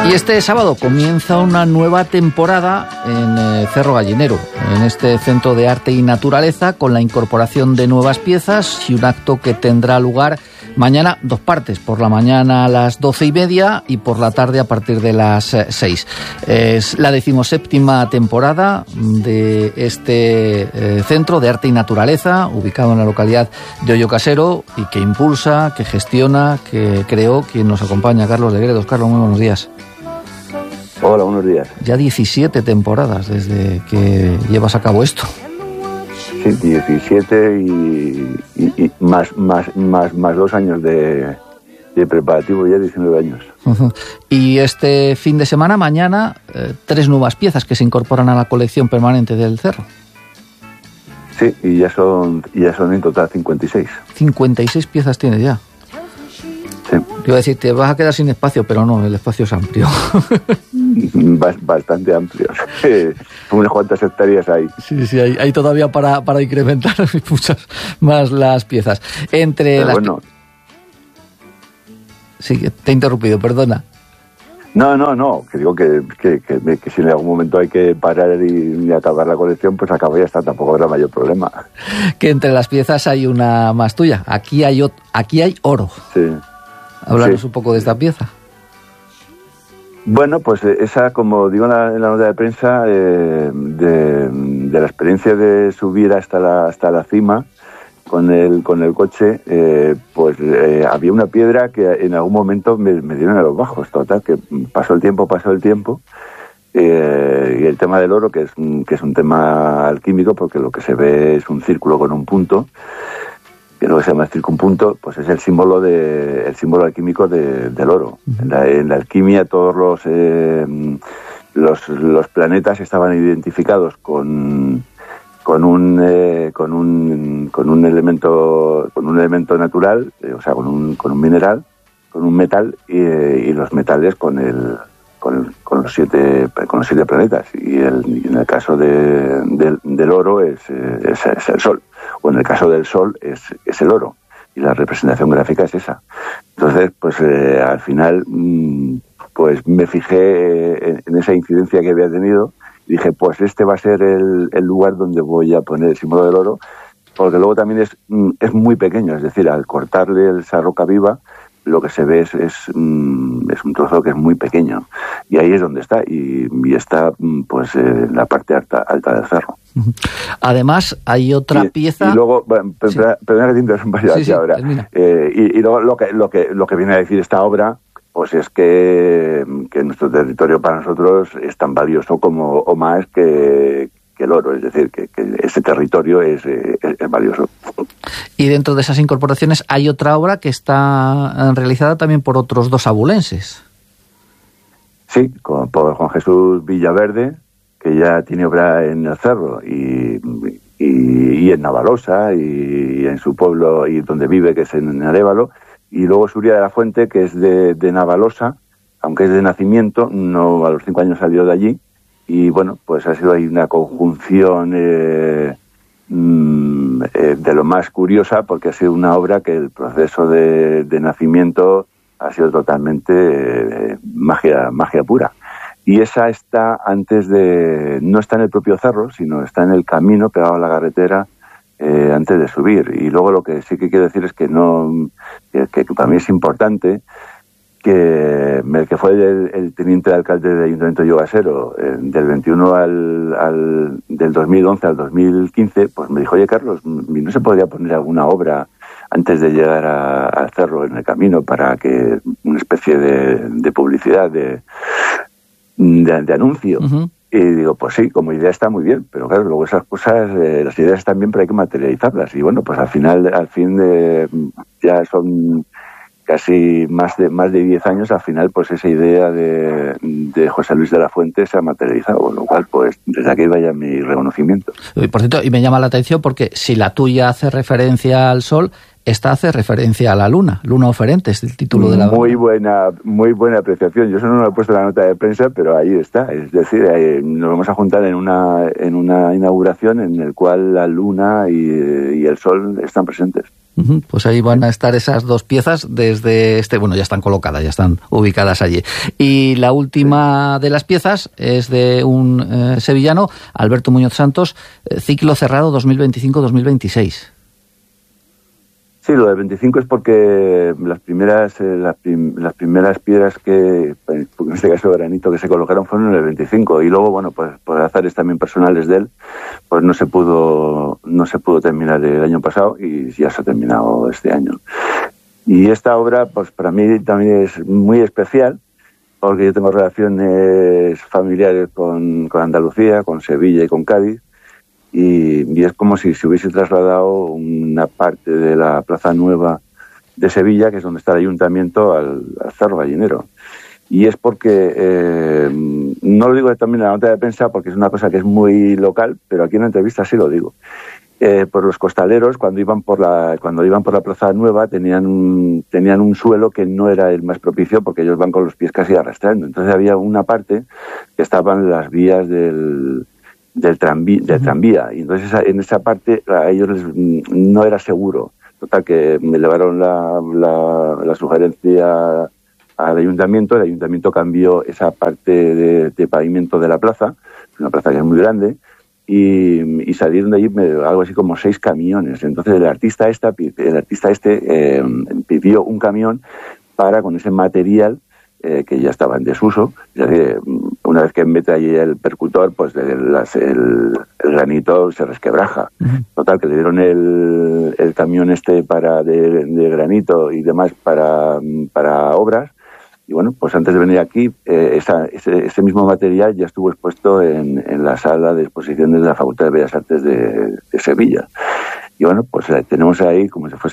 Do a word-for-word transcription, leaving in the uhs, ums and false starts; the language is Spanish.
Y este sábado comienza una nueva temporada en eh, Cerro Gallinero, en este centro de arte y naturaleza, con la incorporación de nuevas piezas y un acto que tendrá lugar mañana, dos partes, por la mañana a las doce y media y por la tarde a partir de las eh, seis. Es la decimoséptima temporada de este eh, centro de arte y naturaleza, ubicado en la localidad de Hoyo Casero, y que impulsa, que gestiona, que creó quien nos acompaña, Carlos de Gredos. Carlos, muy buenos días. Hola, buenos días. Ya diecisiete temporadas desde que llevas a cabo esto. Sí, diecisiete y, y, y más, más, más, más dos años de, de preparativo, ya diecinueve años. Uh-huh. Y este fin de semana, mañana, eh, tres nuevas piezas que se incorporan a la colección permanente del Cerro. Sí, y ya son, ya son en total cincuenta y seis. cincuenta y seis piezas tienes ya. Sí. Te iba a decir, te vas a quedar sin espacio, pero no, el espacio es amplio. Bastante amplio. Unas cuantas hectáreas hay. Sí, sí, hay, hay todavía para, para incrementar muchas más las piezas. Entre pero las bueno. Sí, te he interrumpido, perdona. No, no, no, que digo que, que, que, que si en algún momento hay que parar y, y acabar la colección, pues acaba y ya está, tampoco habrá mayor problema. Que entre las piezas hay una más tuya. Aquí hay, aquí hay oro. Sí. Háblanos sí. un poco de esta pieza. Bueno, pues esa, como digo en la, en la nota de prensa, eh, de, de la experiencia de subir hasta la, hasta la cima con el, con el coche, eh, pues eh, había una piedra que en algún momento me, me dieron a los bajos, total, que pasó el tiempo, pasó el tiempo, eh, y el tema del oro, que es, que es un tema alquímico, porque lo que se ve es un círculo con un punto, que lo que se llama circunpunto, pues es el símbolo de el símbolo alquímico de, del oro. Uh-huh. En, la, en la alquimia todos los, eh, los los planetas estaban identificados con con un eh, con un con un elemento con un elemento natural, eh, o sea, con un con un mineral, con un metal, y, y los metales con el con, con los siete con los siete planetas, y, el, y en el caso de, del, del oro es, es, es el sol, o en el caso del sol es, es el oro, y la representación gráfica es esa. Entonces, pues eh, al final mmm, pues me fijé en, en esa incidencia que había tenido y dije, pues este va a ser el, el lugar donde voy a poner el símbolo del oro, porque luego también es, es muy pequeño, es decir, al cortarle esa roca viva, lo que se ve es, es, es un trozo que es muy pequeño, y ahí es donde está, y, y está pues en la parte alta, alta del cerro. Además hay otra y, pieza y luego bueno, sí. perdona que te interrumpa yo sí, aquí sí, ahora eh, y, y luego lo que lo que lo que viene a decir esta obra, pues es que, que nuestro territorio para nosotros es tan valioso como o más que que el oro, es decir, que, que ese territorio es, es, es valioso. Y dentro de esas incorporaciones hay otra obra que está realizada también por otros dos abulenses. Sí, con, por Juan Jesús Villaverde, que ya tiene obra en el Cerro y, y, y en Navalosa y, y en su pueblo y donde vive, que es en Arévalo, y luego Suria de la Fuente, que es de, de Navalosa, aunque es de nacimiento, no a los cinco años salió de allí. Y bueno, pues ha sido ahí una conjunción eh, mm, eh, de lo más curiosa, porque ha sido una obra que el proceso de, de nacimiento ha sido totalmente eh, magia, magia pura. Y esa está antes de, no está en el propio cerro, sino está en el camino pegado a la carretera eh, antes de subir. Y luego lo que sí que quiero decir es que no, que, que para mí es importante que el que fue el, el teniente de alcalde del Ayuntamiento de Hoyo Casero eh, del veintiuno al, al del dos mil once al dos mil quince, pues me dijo, oye Carlos, ¿no se podría poner alguna obra antes de llegar a, al cerro en el camino para que una especie de, de publicidad, de, de, de anuncio? Uh-huh. Y digo, pues sí, como idea está muy bien, pero claro, luego esas cosas, eh, las ideas están bien, pero hay que materializarlas. Y bueno, pues al final, al fin de, ya son casi más de más de diez años, al final pues esa idea de, de José Luis de la Fuente se ha materializado, con lo cual pues desde aquí vaya mi reconocimiento. Y por cierto, y me llama la atención porque si la tuya hace referencia al sol, esta hace referencia a la luna, Luna Oferente, es el título de la Muy buena, muy buena apreciación. Yo eso no lo he puesto en la nota de prensa, pero ahí está. Es decir, eh, nos vamos a juntar en una en una inauguración en el cual la luna y, y el sol están presentes. Uh-huh. Pues ahí van a estar esas dos piezas desde este, bueno, ya están colocadas, ya están ubicadas allí. Y la última de las piezas es de un eh, sevillano, Alberto Muñoz Santos, eh, ciclo cerrado dos mil veinticinco dos mil veintiséis. Sí, lo del veinticinco es porque las primeras eh, las, prim, las primeras piedras que, en este caso granito, que se colocaron fueron en el veinticinco, y luego, bueno, pues por azares también personales de él, pues no se pudo no se pudo terminar el año pasado y ya se ha terminado este año. Y esta obra, pues para mí también es muy especial, porque yo tengo relaciones familiares con, con Andalucía, con Sevilla y con Cádiz. Y, y es como si se hubiese trasladado una parte de la Plaza Nueva de Sevilla, que es donde está el ayuntamiento, al, al Cerro Gallinero. Y es porque, eh, no lo digo también en la nota de prensa porque es una cosa que es muy local, pero aquí en la entrevista sí lo digo. Eh, por los costaleros, cuando iban por la cuando iban por la Plaza Nueva, tenían un, tenían un suelo que no era el más propicio, porque ellos van con los pies casi arrastrando. Entonces había una parte que estaban las vías del... del tranvía, del tranvía, y entonces en esa parte a ellos les, no era seguro. Total, que me elevaron la, la, la sugerencia al ayuntamiento. El ayuntamiento cambió esa parte de, de pavimento de la plaza, una plaza que es muy grande, y, y salieron de allí algo así como seis camiones. Entonces el artista esta, el artista este eh, pidió un camión para, con ese material Eh, que ya estaba en desuso, ya que una vez que mete allí el percutor, pues el, las, el, el granito se resquebraja. Uh-huh. Total, que le dieron el, el camión este para de, de granito y demás para, para obras, y bueno, pues antes de venir aquí, eh, esa, ese, ese mismo material ya estuvo expuesto en, en la sala de exposiciones de la Facultad de Bellas Artes de, de Sevilla. Y bueno, pues tenemos ahí como si fuese